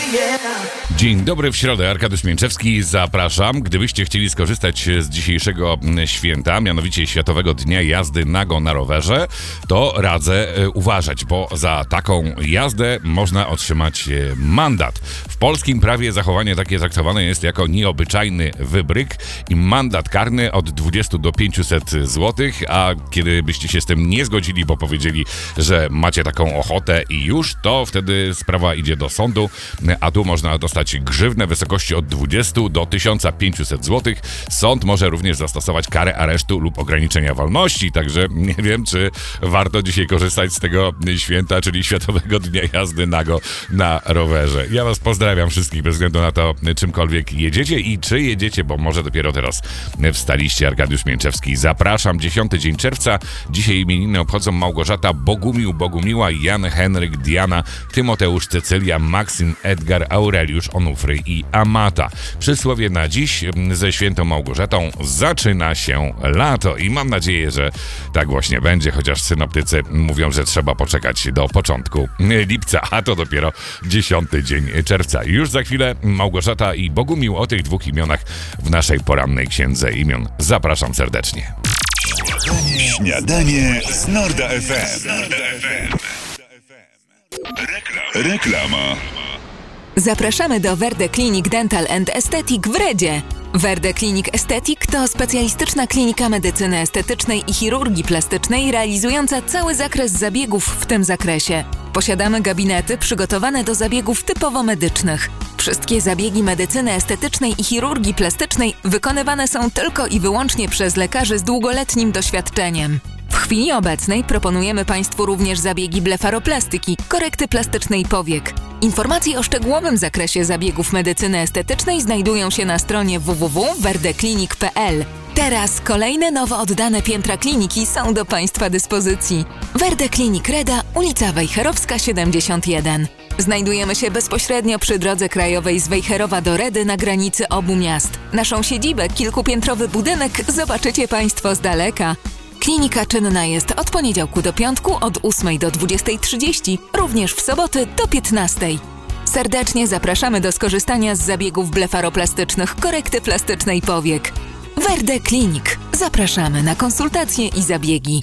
Dzień dobry w środę, Arkadiusz Mięczewski, zapraszam. Gdybyście chcieli skorzystać z dzisiejszego święta, mianowicie Światowego Dnia Jazdy Nago na rowerze, to radzę uważać, bo za taką jazdę można otrzymać mandat. W polskim prawie zachowanie takie traktowane jest jako nieobyczajny wybryk i mandat karny od 20 do 500 zł, a kiedy byście się z tym nie zgodzili, bo powiedzieli, że macie taką ochotę i już, to wtedy sprawa idzie do sądu, a tu można dostać grzywnę w wysokości od 20 do 1500 zł. Sąd może również zastosować karę aresztu lub ograniczenia wolności, także nie wiem, czy warto dzisiaj korzystać z tego święta, czyli Światowego Dnia Jazdy Nago na rowerze. Ja was pozdrawiam wszystkich bez względu na to, czymkolwiek jedziecie i czy jedziecie, bo może dopiero teraz wstaliście. Arkadiusz Mięczewski, zapraszam. 10 dzień czerwca. Dzisiaj imieniny obchodzą Małgorzata, Bogumił, Bogumiła, Jan, Henryk, Diana, Tymoteusz, Cecylia, Maksym, Edgar, Aureliusz, Onufry i Amata. Przysłowie na dziś: ze świętą Małgorzatą zaczyna się lato i mam nadzieję, że tak właśnie będzie, chociaż synoptycy mówią, że trzeba poczekać do początku lipca, a to dopiero 10 dzień czerwca. Już za chwilę Małgorzata i Bogumił, o tych dwóch imionach w naszej porannej księdze imion. Zapraszam serdecznie. Śniadanie z Norda FM. Reklama. Zapraszamy do Verde Clinic Dental and Aesthetic w Redzie. Verde Clinic Aesthetic to specjalistyczna klinika medycyny estetycznej i chirurgii plastycznej realizująca cały zakres zabiegów w tym zakresie. Posiadamy gabinety przygotowane do zabiegów typowo medycznych. Wszystkie zabiegi medycyny estetycznej i chirurgii plastycznej wykonywane są tylko i wyłącznie przez lekarzy z długoletnim doświadczeniem. W chwili obecnej proponujemy Państwu również zabiegi blefaroplastyki, korekty plastycznej powiek. Informacje o szczegółowym zakresie zabiegów medycyny estetycznej znajdują się na stronie www.verdeclinic.pl. Teraz kolejne nowo oddane piętra kliniki są do Państwa dyspozycji. Verde Clinic Reda, ulica Wejherowska 71. Znajdujemy się bezpośrednio przy drodze krajowej z Wejherowa do Redy na granicy obu miast. Naszą siedzibę, kilkupiętrowy budynek, zobaczycie Państwo z daleka. Klinika czynna jest od poniedziałku do piątku od 8 do 20:30, również w soboty do 15. Serdecznie zapraszamy do skorzystania z zabiegów blefaroplastycznych, korekty plastycznej powiek. Verde Clinic. Zapraszamy na konsultacje i zabiegi.